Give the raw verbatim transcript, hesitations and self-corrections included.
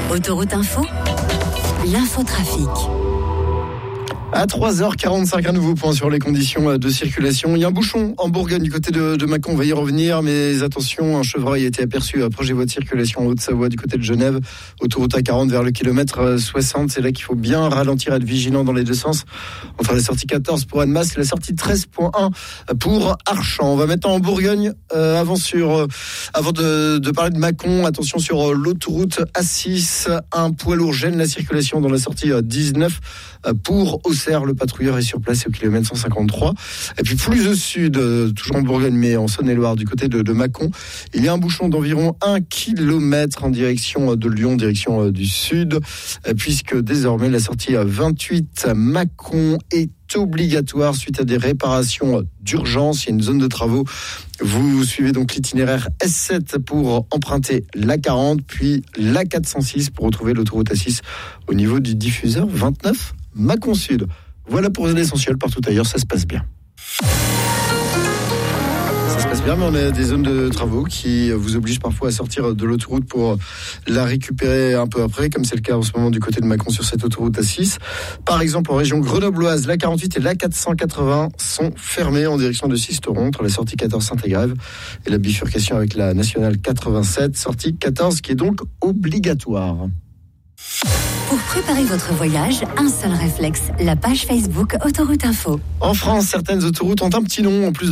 Autoroute Info, l'infotrafic. À trois heures quarante-cinq, un nouveau point sur les conditions de circulation. Il y a un bouchon en Bourgogne du côté de, de Mâcon, on va y revenir, mais attention, un chevreuil a été aperçu proche des voies de circulation en Haute-Savoie du côté de Genève, autoroute A quarante vers le kilomètre soixante. C'est là qu'il faut bien ralentir, être vigilant dans les deux sens. Entre la sortie quatorze pour Annemasse et la sortie treize point un pour Archamps. On va maintenant en Bourgogne, euh, avant, sur, euh, avant de, de parler de Mâcon, attention sur l'autoroute A six, un poids lourd gêne la circulation dans la sortie dix-neuf pour Auxerre. Le patrouilleur est sur place au kilomètre cent cinquante-trois. Et puis plus au sud, toujours en Bourgogne, mais en Saône-et-Loire, du côté de, de Mâcon, il y a un bouchon d'environ un kilomètre en direction de Lyon, direction du sud, puisque désormais la sortie vingt-huit Mâcon est obligatoire suite à des réparations d'urgence. Il y a une zone de travaux. Vous suivez donc l'itinéraire S sept pour emprunter l'A quarante, puis l'A quatre cent six pour retrouver l'autoroute A six au niveau du diffuseur vingt-neuf Mâcon Sud. Voilà pour l'essentiel. Partout ailleurs, ça se passe bien. Ça se passe bien, mais on a des zones de travaux qui vous obligent parfois à sortir de l'autoroute pour la récupérer un peu après, comme c'est le cas en ce moment du côté de Mâcon sur cette autoroute A six. Par exemple, en région grenobloise, l'A quarante-huit et l'A quatre cent quatre-vingts sont fermés en direction de Sisteron, entre la sortie quatorze Saint-Égrève et la bifurcation avec la nationale quatre-vingt-sept, sortie quatorze qui est donc obligatoire. Pour préparer votre voyage, un seul réflexe, la page Facebook Autoroute Info. En France, certaines autoroutes ont un petit nom en plus